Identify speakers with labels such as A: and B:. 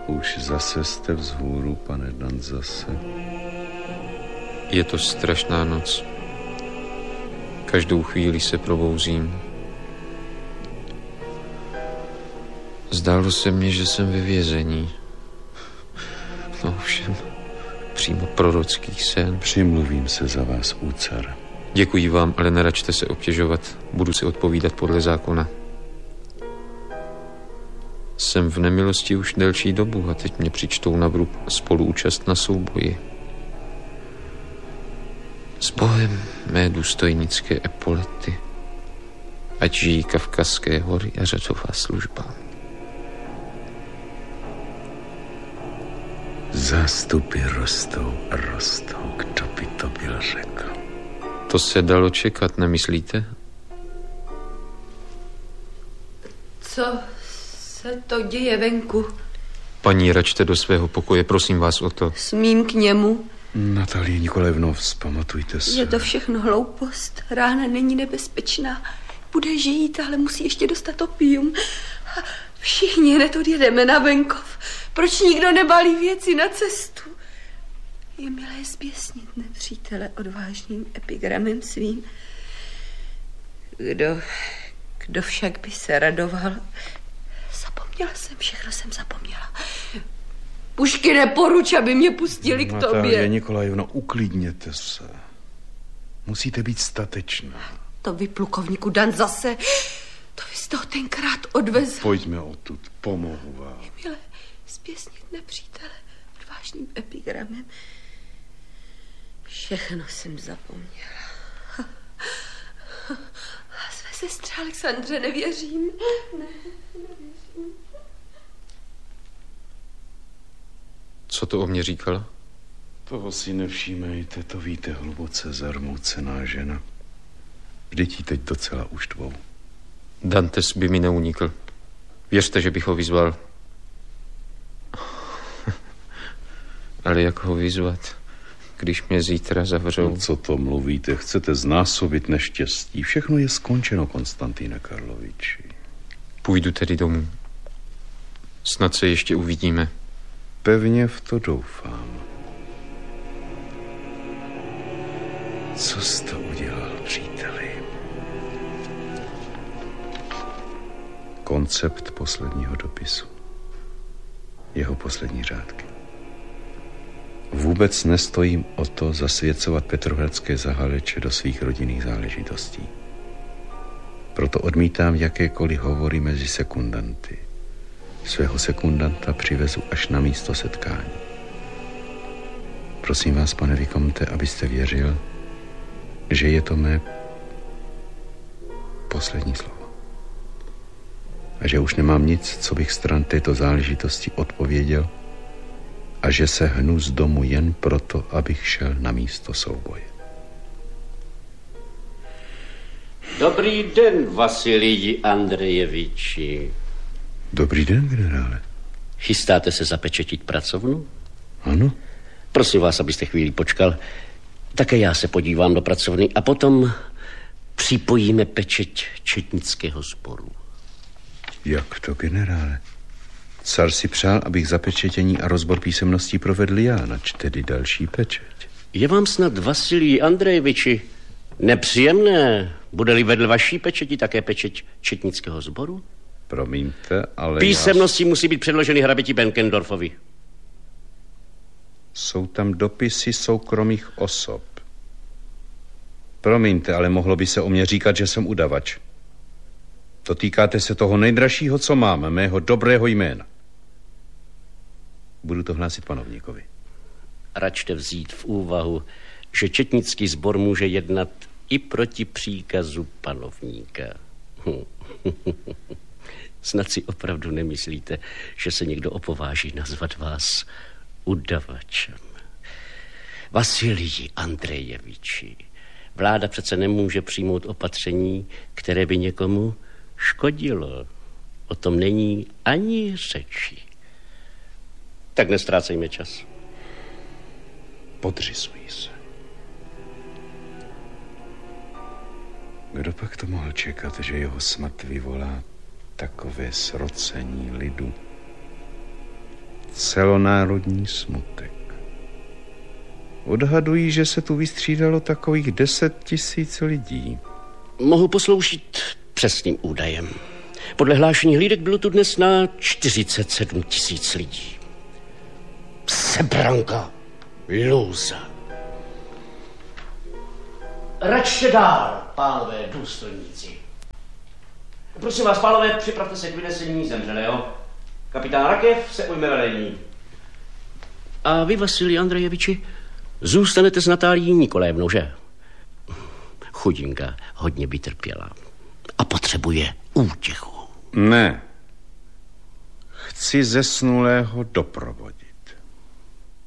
A: Už zase jste vzhůru, pane Danzase.
B: Je to strašná noc. Každou chvíli se probouzím. Zdálo se mně, že jsem ve vězení. No ovšem, přímo prorocký sen.
A: Přimluvím se za vás, úcar.
B: Děkuji vám, ale neračte se obtěžovat. Budu si odpovídat podle zákona. Jsem v nemilosti už delší dobu a teď mě přičtou na vrub spoluúčast na souboji. S Bohem mé důstojnické epolety, ať žijí Kavkazské hory a řadová služba.
A: Zástupy rostou a rostou, kdo by to byl řekl.
B: To se dalo čekat, nemyslíte?
C: Co se to děje venku?
B: Paní, račte do svého pokoje, prosím vás o to.
C: Smím k němu?
A: Natalie Nikolajevno, vzpamatujte se.
C: Je to všechno hloupost. Rána není nebezpečná. Bude žít, ale musí ještě dostat opium. Všichni hned odjedeme na venkov. Proč nikdo nebalí věci na cestu? Je milé zběsnit nepřítele odvážným epigramem svým. Kdo však by se radoval? Zapomněla jsem, všechno jsem zapomněla. Pušky, poruč, aby mě pustili k tobě.
A: Natalie Nikolajevno, uklidněte se. Musíte být statečná.
C: To vy, plukovníku Danzase, to vy jste ho tenkrát odvezl.
A: Pojďme odtud, pomohu vám.
C: Je milé zběsnit nepřítele odvážným epigramem. Všechno jsem zapomněla. A své sestře Alexandře nevěřím. Nevěřím.
B: Co to o mě říkala?
A: Toho si nevšímejte, to víte, hluboce zarmoucená žena. Vždyť jí teď docela uštvou.
B: Dantes by mi neunikl. Věřte, že bych ho vyzval. Ale jak ho vyzvat, když mě zítra zavřou?
A: No, co to mluvíte? Chcete znásobit neštěstí. Všechno je skončeno, Konstantine Karloviči.
B: Půjdu tedy domů. Snad se ještě uvidíme.
A: Pevně v to doufám. Co jste udělal, příteli? Koncept posledního dopisu. Jeho poslední řádky. Vůbec nestojím o to zasvěcovat petrohradské zahaleče do svých rodinných záležitostí. Proto odmítám jakékoliv hovory mezi sekundanty. Svého sekundanta přivezu až na místo setkání. Prosím vás, pane Vikomte, abyste věřil, že je to mé poslední slovo. A že už nemám nic, co bych stran této záležitosti odpověděl, a že se hnu z domu jen proto, abych šel na místo souboje.
D: Dobrý den, Vasiliji Andrejeviči.
A: Dobrý den, generále.
D: Chystáte se zapečetit pracovnu?
A: Ano.
D: Prosím vás, abyste chvíli počkal. Také já se podívám do pracovny a potom připojíme pečeť četnického sboru.
A: Jak to, generále? Car si přál, abych zapečetění a rozbor písemností provedl já, nač tedy další pečeť.
D: Je vám snad, Vasiliji Andrejeviči, nepříjemné, bude-li vedle vaší pečeti také pečeť četnického sboru?
A: Promiňte, ale
D: písemnosti musí být předloženy hraběti Benkendorfovi.
A: Jsou tam dopisy soukromých osob. Promiňte, ale mohlo by se o mě říkat, že jsem udavač. Dotýkáte se toho nejdražšího, co mám, mého dobrého jména. Budu to hlásit panovníkovi.
D: Račte vzít v úvahu, že četnický sbor může jednat i proti příkazu panovníka. Snad si opravdu nemyslíte, že se někdo opováží nazvat vás udavačem. Vasiliji Andrejeviči, vláda přece nemůže přijmout opatření, které by někomu škodilo. O tom není ani řeči. Tak nestrácejme čas.
A: Podřizují se. Kdo pak to mohl čekat, že jeho smrt vyvolá takové srocení lidu? celonárodní smutek. Odhadují, že se tu vystřídalo takových 10 000 lidí.
D: Mohu posloužit přesným údajem. Podle hlášení hlídek bylo tu dnes na 47 000 lidí. Sebranka, lůza. Račte dál, pánové důstojníci. Prosím vás, pánové, připravte se k vynesení zemřelého. Kapitán Rakev se ujme velení. A vy, Vasilij Andrejeviči, zůstanete s Natálií Nikolévnou, že? Chudinka hodně by trpěla a potřebuje útěchu.
A: Ne. Chci zesnulého doprovodit.